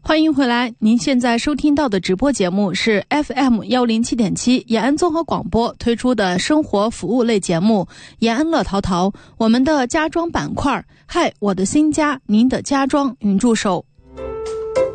欢迎回来，您现在收听到的直播节目是 FM107.7 延安综合广播推出的生活服务类节目延安乐淘淘，我们的家装板块，嗨，我的新家，您的家装云助手